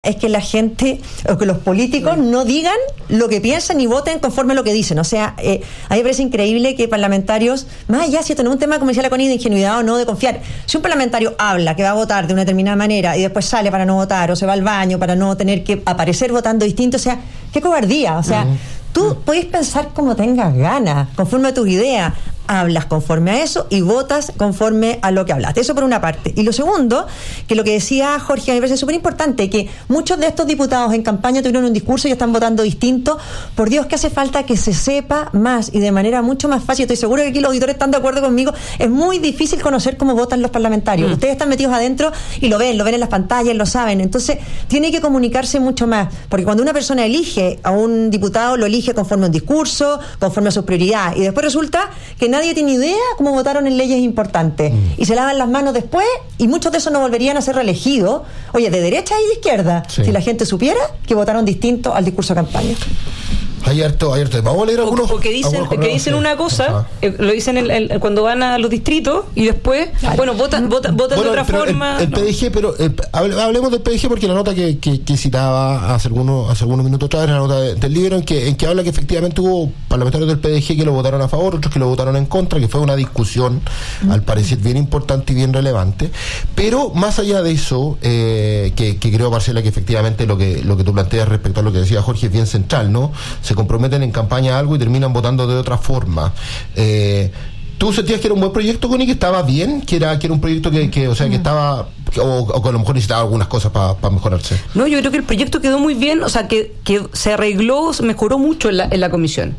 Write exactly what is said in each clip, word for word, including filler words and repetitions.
es que la gente, o que los políticos sí. no digan lo que piensan y voten conforme a lo que dicen. O sea, eh, a mí me parece increíble que parlamentarios, más allá si esto no es un tema, como decía la Connie, de ingenuidad o no, de confiar. Si un parlamentario habla que va a votar de una determinada manera y después sale para no votar, o se va al baño para no tener que aparecer votando distinto, o sea, qué cobardía. O sea, uh-huh. tú podés pensar como tengas ganas, conforme a tus ideas. Hablas conforme a eso y votas conforme a lo que hablaste. Eso por una parte. Y lo segundo, que lo que decía Jorge, a mí me parece súper importante, que muchos de estos diputados en campaña tuvieron un discurso y están votando distinto. Por Dios, que hace falta que se sepa más y de manera mucho más fácil. Estoy seguro que aquí los auditores están de acuerdo conmigo. Es muy difícil conocer cómo votan los parlamentarios. Mm. Ustedes están metidos adentro y lo ven, lo ven en las pantallas, lo saben. Entonces, tiene que comunicarse mucho más. Porque cuando una persona elige a un diputado, lo elige conforme a un discurso, conforme a sus prioridades. Y después resulta que nadie Nadie tiene idea cómo votaron en leyes importantes. Mm. Y se lavan las manos después, y muchos de esos no volverían a ser reelegidos. Oye, de derecha y de izquierda. Sí. Si la gente supiera que votaron distinto al discurso de campaña. Hay harto, hay harto. Vamos a leer algunos. O, o que dicen, que dicen una cosa, eh, lo dicen el, el, cuando van a los distritos y después, claro. bueno, votan, votan, votan bueno, de otra forma. El, el P D G, pero eh, hablemos del P D G porque la nota que, que, que citaba hace algunos, hace algunos minutos atrás era la nota de, del libro en que, en que habla que efectivamente hubo parlamentarios del P D G que lo votaron a favor, otros que lo votaron en contra, que fue una discusión, mm. al parecer, bien importante y bien relevante. Pero más allá de eso, eh, que, que creo, Marcela, que efectivamente lo que, lo que tú planteas respecto a lo que decía Jorge es bien central, ¿no? Se comprometen en campaña a algo y terminan votando de otra forma. Eh, ¿Tú sentías que era un buen proyecto, Connie, que estaba bien? Que era, que era un proyecto que, que o sea, que estaba... O, o que a lo mejor necesitaba algunas cosas para pa mejorarse. No, yo creo que el proyecto quedó muy bien, o sea, que, que se arregló, se mejoró mucho en la, en la comisión.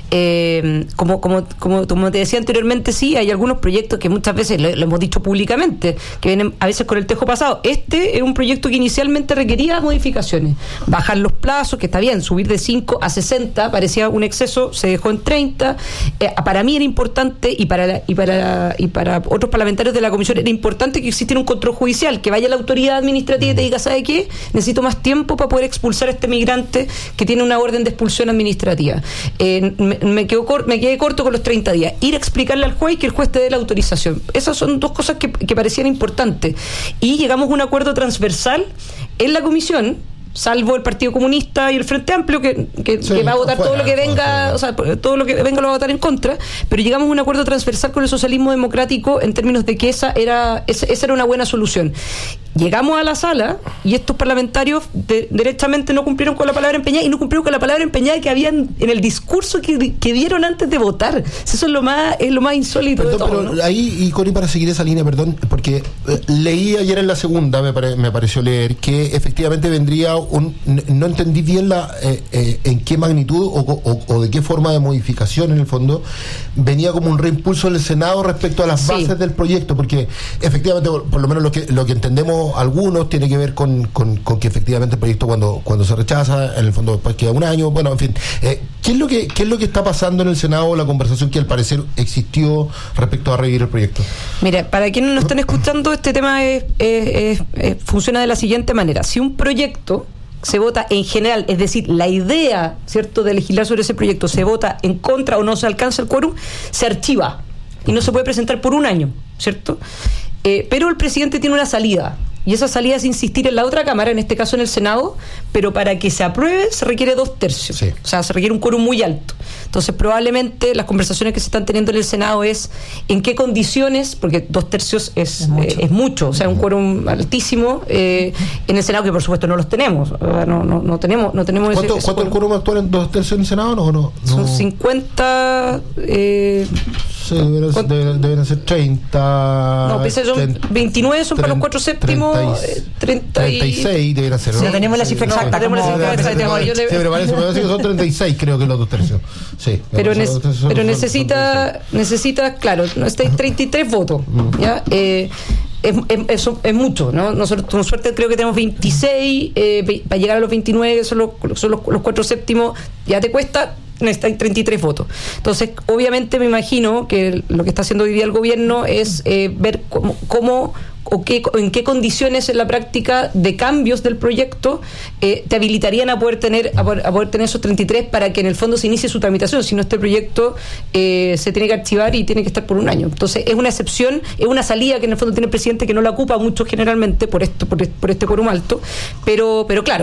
Eh, como, como, como, como te decía anteriormente, sí, hay algunos proyectos que muchas veces, lo, lo hemos dicho públicamente, que vienen a veces con el tejo pasado. Este es un proyecto que inicialmente requería modificaciones. Bajar los plazos, que está bien, subir de cinco a sesenta, parecía un exceso, se dejó en treinta. Eh, para mí era importante, y para, la, y, para, y para otros parlamentarios de la comisión, era importante que existiera un control judicial, que vaya la autoridad administrativa y te diga, ¿sabe qué? Necesito más tiempo para poder expulsar a este migrante que tiene una orden de expulsión administrativa. Eh, me, me, quedo cor- me quedé corto con los treinta días. Ir a explicarle al juez y que el juez te dé la autorización. Esas son dos cosas que, que parecían importantes. Y llegamos a un acuerdo transversal en la comisión, salvo el Partido Comunista y el Frente Amplio, que, que, sí, que va a votar fuera, todo lo que venga, fuera. o sea, todo lo que venga lo va a votar en contra, pero llegamos a un acuerdo transversal con el socialismo democrático en términos de que esa era, esa, esa era una buena solución. Llegamos a la sala y estos parlamentarios de, derechamente no cumplieron con la palabra empeñada, y no cumplieron con la palabra empeñada que habían en el discurso que, que dieron antes de votar. Eso es lo más, es lo más insólito. Perdón, de todo, pero ¿no? Ahí, y Connie, para seguir esa línea, perdón, porque eh, leí ayer en la segunda, me, pare, me pareció leer, que efectivamente vendría un, no entendí bien la eh, eh, en qué magnitud o, o, o de qué forma de modificación en el fondo venía como un reimpulso del Senado respecto a las sí. bases del proyecto, porque efectivamente, por, por lo menos lo que, lo que entendemos algunos tiene que ver con, con, con que efectivamente el proyecto cuando, cuando se rechaza, en el fondo después queda un año, bueno, en fin, eh, ¿qué es lo que qué es lo que está pasando en el Senado, la conversación que al parecer existió respecto a revivir el proyecto? Mira, para quienes nos están escuchando, este tema es, es, es, es, funciona de la siguiente manera. Si un proyecto se vota en general, es decir, la idea, ¿cierto?, de legislar sobre ese proyecto se vota en contra o no se alcanza el quórum, se archiva y no se puede presentar por un año, ¿cierto? Eh, pero el presidente tiene una salida, y esa salida es insistir en la otra cámara, en este caso en el Senado, pero para que se apruebe se requiere dos tercios, sí. o sea, se requiere un quórum muy alto. Entonces probablemente las conversaciones que se están teniendo en el Senado es en qué condiciones, porque dos tercios es, es, mucho. Eh, es mucho, o sea, un quórum altísimo eh, en el Senado, que por supuesto no los tenemos, no, no, no tenemos no tenemos ¿Cuánto, ese, ese ¿cuánto el quórum actual en dos tercios en el Senado? No, no, no. Son cincuenta eh, sí, deben, deben, deben ser treinta. No, pues son veintinueve, son treinta, para los cuatro séptimos. treinta y seis deberían ser, ¿no? Sí, no tenemos la cifra exacta. Tenemos la cifra exacta. Sí, pero parece, me parece que son treinta y seis, creo que los dos tercios. Sí. Pero, ne- pero necesita, necesita, claro, treinta y tres votos, ¿ya? Eh, Es, es, eso es mucho, ¿no? Nosotros con suerte creo que tenemos veintiséis, eh, para llegar a los veintinueve, son los, son los, los cuatro séptimos, ya te cuesta, necesitas treinta y tres votos. Entonces, obviamente me imagino que lo que está haciendo hoy día el gobierno es eh, ver cómo, cómo o qué, en qué condiciones en la práctica de cambios del proyecto eh, te habilitarían a poder tener a poder, a poder tener esos treinta y tres para que en el fondo se inicie su tramitación. Si no, este proyecto eh, se tiene que archivar y tiene que estar por un año. Entonces es una excepción, es una salida que en el fondo tiene el presidente, que no la ocupa mucho generalmente por esto, por, por este quórum alto, pero, pero claro,